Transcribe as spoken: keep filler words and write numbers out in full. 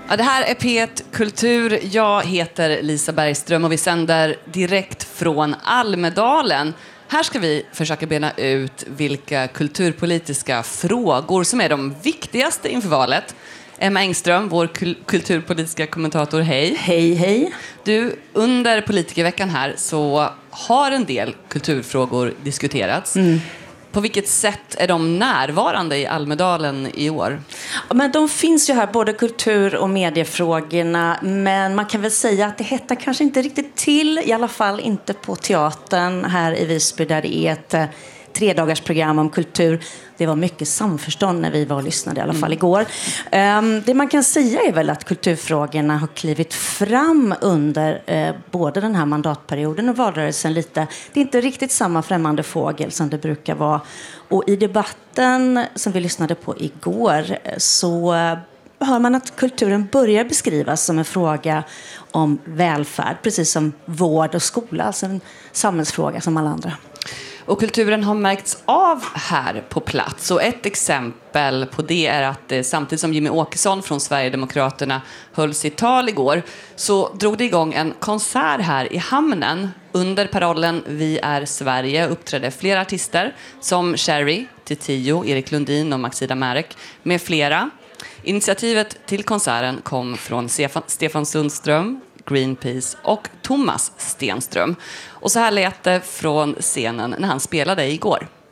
Ja, det här är P ett Kultur. Jag heter Lisa Bergström och vi sänder direkt från Almedalen. Här ska vi försöka bena ut vilka kulturpolitiska frågor som är de viktigaste inför valet. Emma Engström, vår kul- kulturpolitiska kommentator, hej. Hej, hej. Du, under politikerveckan här så har en del kulturfrågor diskuterats. Mm. På vilket sätt är de närvarande i Almedalen i år? Ja, men de finns ju här, både kultur- och mediefrågorna. Men man kan väl säga att det hettar kanske inte riktigt till. I alla fall inte på teatern här i Visby, där det är ett eh, tredagarsprogram om kultur. Det var mycket samförstånd när vi var och lyssnade, i alla fall igår. Um, det man kan säga är väl att kulturfrågorna har klivit fram under uh, både den här mandatperioden och valrörelsen lite. Det är inte riktigt samma främmande fågel som det brukar vara. Och i debatten som vi lyssnade på igår så uh, hör man att kulturen börjar beskrivas som en fråga om välfärd, precis som vård och skola, alltså en samhällsfråga som alla andra. Och kulturen har märkts av här på plats. Och ett exempel på det är att eh, samtidigt som Jimmy Åkesson från Sverigedemokraterna höll sitt tal igår så drog det igång en konsert här i hamnen. Under parollen Vi är Sverige uppträdde flera artister som Cherry, Titiyo, Erik Lundin och Maxida Märek med flera. Initiativet till konserten kom från Stefan, Stefan Sundström, Greenpeace och Thomas Stenström. Och så här lät det från scenen när han spelade igår.